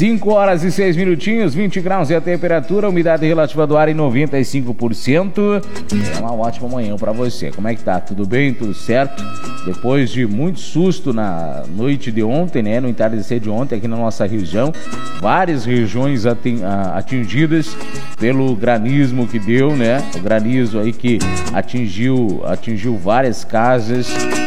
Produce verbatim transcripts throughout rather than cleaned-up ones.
cinco horas e seis minutinhos, vinte graus e a temperatura, umidade relativa do ar em noventa e cinco por cento. É uma ótima manhã para você. Como é que tá? Tudo bem? Tudo certo? Depois de muito susto na noite de ontem, né? No entardecer de ontem aqui na nossa região, várias regiões atingidas pelo granizo que deu, né? O granizo aí que atingiu, atingiu várias casas,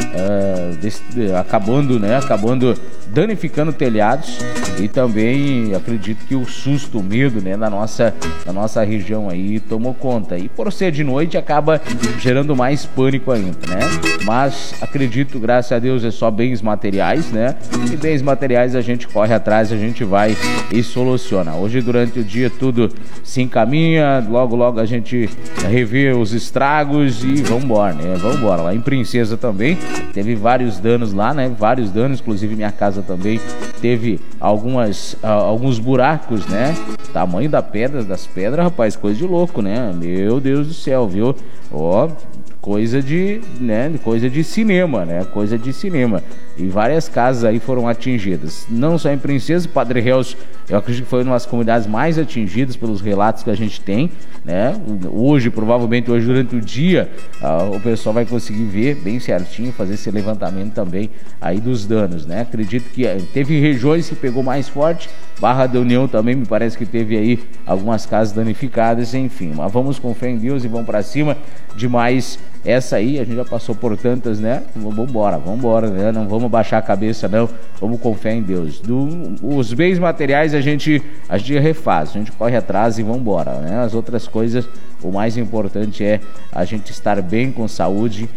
uh, desse, acabando, né? Acabando danificando telhados. E também acredito que o susto, o medo, né, da nossa, da nossa região aí tomou conta. E por ser de noite acaba gerando mais pânico ainda, né? Mas acredito, graças a Deus, é só bens materiais, né? E bens materiais a gente corre atrás, a gente vai e soluciona. Hoje durante o dia tudo se encaminha, logo logo a gente revê os estragos e vambora, né? Vambora. Lá em Princesa também teve vários danos lá, né? Vários danos, inclusive minha casa também teve alguns Algumas, uh, alguns buracos, né? Tamanho da pedra, das pedras, rapaz, coisa de louco, né? Meu Deus do céu, viu? Ó, coisa de, né? Coisa de cinema, né? Coisa de cinema. E várias casas aí foram atingidas. Não só em Princesa, Padre Reus, eu acredito que foi uma das comunidades mais atingidas pelos relatos que a gente tem, né? Hoje, provavelmente hoje durante o dia, uh, o pessoal vai conseguir ver bem certinho, fazer esse levantamento também aí dos danos, né? Acredito que teve regiões que pegou mais forte, Barra da União também me parece que teve aí algumas casas danificadas, enfim. Mas vamos com fé em Deus e vamos para cima. Demais essa aí, a gente já passou por tantas, né? Vamos embora, vamos embora, né? Não vamos baixar a cabeça, não. Vamos com fé em Deus. Do, os bens materiais a gente, a gente refaz, a gente corre atrás e vamos embora, né? As outras coisas, o mais importante é a gente estar bem com saúde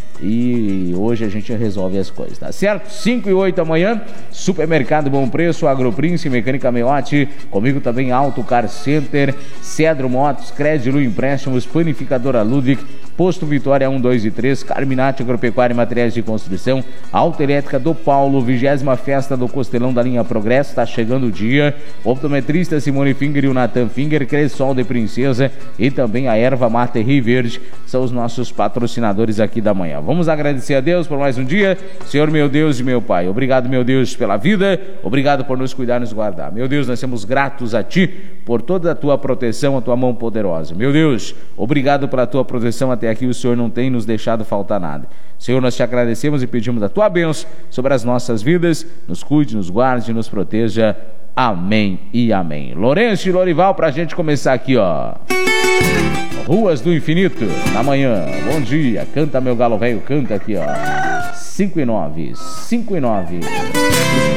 e hoje a gente resolve as coisas, tá certo? cinco e oito amanhã, Supermercado Bom Preço, Agroprince, Mecânica Meote, comigo também Auto Car Center, Cedro Motos, Crédito Empréstimos, Panificadora Ludwig, Posto Vitória um, dois e três, Carminati Agropecuária e Materiais de Construção, Auto Elétrica do Paulo, vigésima festa do Costelão da linha Progresso, está chegando o dia, Optometrista Simone Finger e o Nathan Finger, Cressol de Princesa e também a Erva Mate Rio Verde, são os nossos patrocinadores aqui da manhã. Vamos agradecer a Deus por mais um dia. Senhor meu Deus e meu Pai, obrigado meu Deus pela vida, obrigado por nos cuidar e nos guardar. Meu Deus, nós somos gratos a Ti por toda a Tua proteção, a Tua mão poderosa. Meu Deus, obrigado pela Tua proteção até aqui, o Senhor não tem nos deixado faltar nada. Senhor, nós Te agradecemos e pedimos a Tua bênção sobre as nossas vidas, nos cuide, nos guarde, nos proteja. Amém e amém. Lourenço e Lorival, pra gente começar aqui, ó. Ruas do Infinito, na manhã. Bom dia, canta meu galo velho, canta aqui, ó. cinco e nove, cinco e nove.